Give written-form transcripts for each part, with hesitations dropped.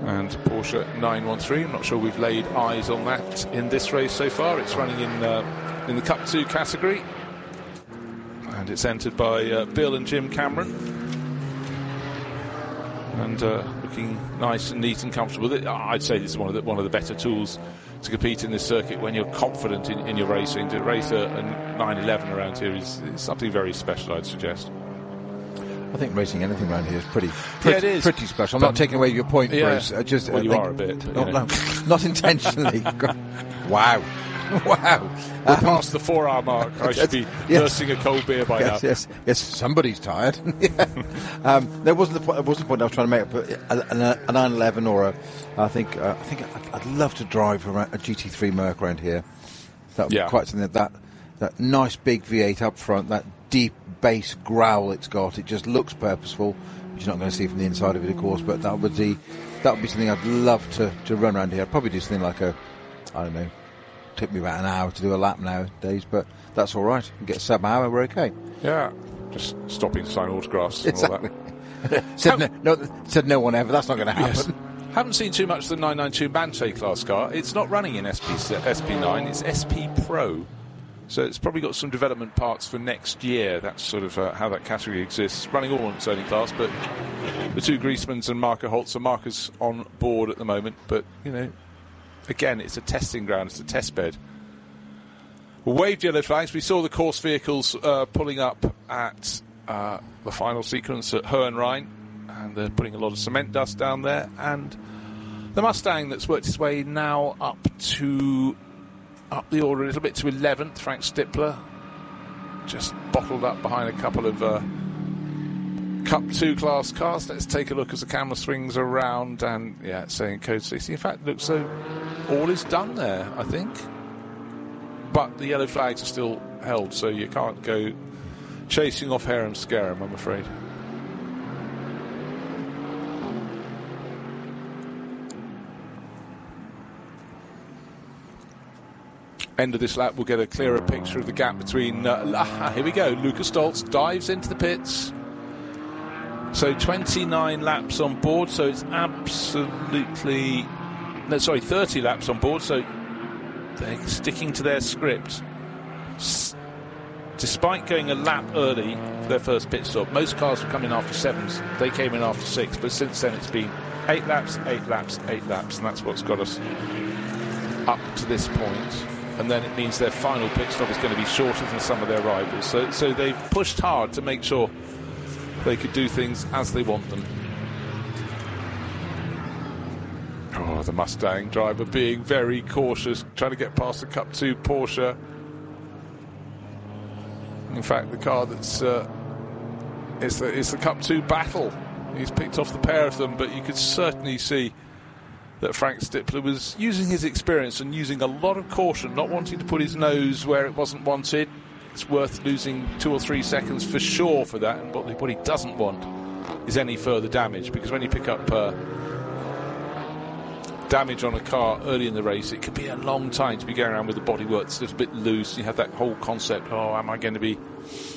and Porsche 913. I'm not sure we've laid eyes on that in this race so far. It's running in the Cup 2 category, and it's entered by Bill and Jim Cameron, and looking nice and neat and comfortable. I'd say this is one of the better tools to compete in this circuit when you're confident in your racing. To race a 911 around here is something very special, I'd suggest. I think racing anything around here is pretty special. I'm not taking away your point, Bruce. Well, you are a bit. Not intentionally. Wow. Wow. We're past the 4-hour mark. I should be nursing a cold beer by now. Yes, somebody's tired. There wasn't the point I was trying to make. But a 911 or I think I'd love to drive around a GT3 Merc around here. That would be quite something. That nice big V8 up front, that deep bass growl it's got. It just looks purposeful, which you're not going to see from the inside of it, of course. But that would be something I'd love to run around here. I'd probably do something like took me about an hour to do a lap nowadays, but that's all right. Get a sub-hour, we're okay. Yeah, just stopping to sign autographs and exactly. all that. said no one ever. That's not going to happen. Yes. Haven't seen too much of the 992 Banshee class car. It's not running in SP9, it's SP Pro. So it's probably got some development parts for next year. That's sort of how that category exists. Running all in its own class, but the two Griezmanns and Marco Holtz are markers on board at the moment. But, again, it's a testing ground, it's a test bed. Waved yellow flags. We saw the course vehicles pulling up at the final sequence at Hohenrhein, and they're putting a lot of cement dust down there. And the Mustang that's worked its way now up the order a little bit to 11th, Frank Stippler, just bottled up behind a couple of Cup 2 class cars. Let's take a look as the camera swings around, and it's saying code 60. In fact, it looks so all is done there, I think. But the yellow flags are still held, so you can't go chasing off Harum Scarum, I'm afraid. End of this lap, we'll get a clearer picture of the gap between... here we go. Lucas Stoltz dives into the pits. So 29 laps on board, so it's 30 laps on board, so they're sticking to their script. Despite going a lap early for their first pit stop, most cars were coming after 7s. They came in after 6, but since then it's been 8 laps, 8 laps, 8 laps, and that's what's got us up to this point. And then it means their final pit stop is going to be shorter than some of their rivals. So they've pushed hard to make sure they could do things as they want them. Oh, the Mustang driver being very cautious, trying to get past the Cup 2 Porsche. In fact, the car that's it's the Cup 2 battle. He's picked off the pair of them, but you could certainly see that Frank Stippler was using his experience and using a lot of caution, not wanting to put his nose where it wasn't wanted. It's worth losing 2 or 3 seconds for sure for that, and what he doesn't want is any further damage, because when you pick up damage on a car early in the race, it could be a long time to be going around with the bodywork that's a little bit loose. You have that whole concept, am I going to be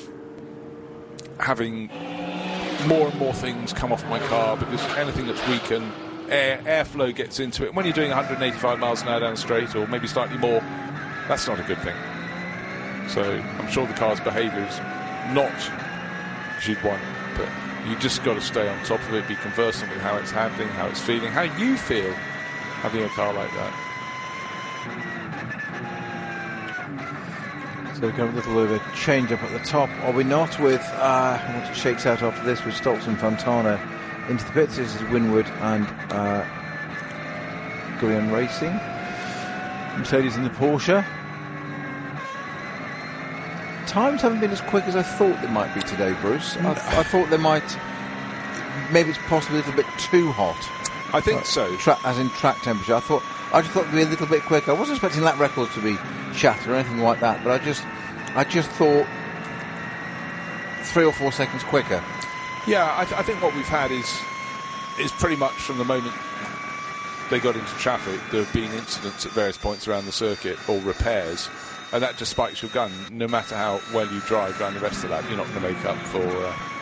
having more and more things come off my car, because anything that's weak and airflow gets into it. When you're doing 185 miles an hour down the straight, or maybe slightly more, that's not a good thing. So I'm sure the car's behaviour is not as you'd want, but you just got to stay on top of it, be conversant with how it's handling, how it's feeling, how you feel having a car like that. So we've got a little bit of a change up at the top, are we not, with what it shakes out after this with Stoltz and Fontana into the pits. This is Winwood and Gurion Racing. Mercedes in the Porsche. Times haven't been as quick as I thought they might be today, Bruce. I thought they might... Maybe it's possibly a little bit too hot. I think so. As in track temperature. I just thought it'd be a little bit quicker. I wasn't expecting lap records to be shattered or anything like that, but I just thought 3 or 4 seconds quicker. Yeah, I think what we've had is pretty much from the moment they got into traffic, there have been incidents at various points around the circuit, or repairs, and that just spikes your gun. No matter how well you drive around the rest of the lap, you're not going to make up for